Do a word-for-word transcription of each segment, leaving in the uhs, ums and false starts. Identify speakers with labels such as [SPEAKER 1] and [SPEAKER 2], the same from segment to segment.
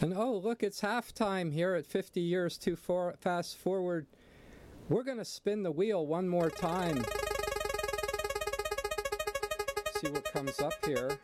[SPEAKER 1] And oh, look, it's halftime here at fifty years too far, fast forward. We're going to spin the wheel one more time. See what comes up here.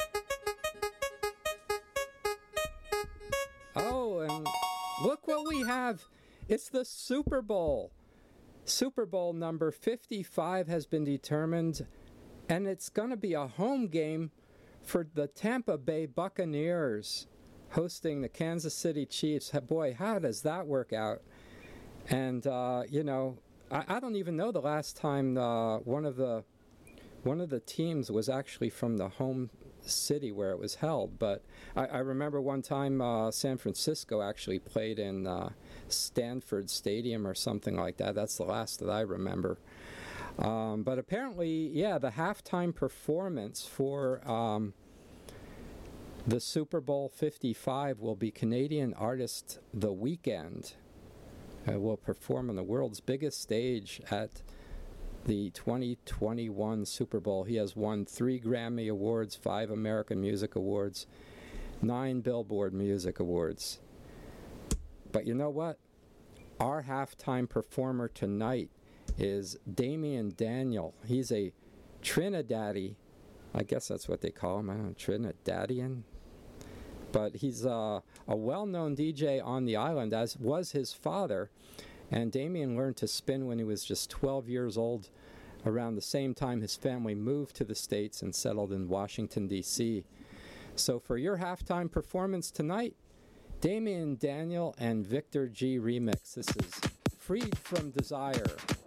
[SPEAKER 1] Oh, and look what we have. It's the Super Bowl. Super Bowl number fifty-five has been determined, and it's going to be a home game for the Tampa Bay Buccaneers hosting the Kansas City Chiefs. Boy, how does that work out? And, uh, you know, I, I don't even know the last time uh, one of the one of the teams was actually from the home city where it was held. But I, I remember one time uh, San Francisco actually played in uh, Stanford Stadium or something like that. That's the last that I remember. Um, but apparently, yeah, the halftime performance for um, the Super Bowl fifty-five will be Canadian artist The Weeknd. Uh, will perform on the world's biggest stage at the twenty twenty-one Super Bowl. He has won three Grammy Awards, five American Music Awards, nine Billboard Music Awards. But you know what? Our halftime performer tonight is Damian Daniel. He's a Trinidadi, I guess that's what they call him, I don't know, Trinidadian? But he's uh, a well-known D J on the island, as was his father. And Damian learned to spin when he was just twelve years old, around the same time his family moved to the States and settled in Washington, D C So for your halftime performance tonight, Damian Daniel and Victor G remix. This is Freed from Desire.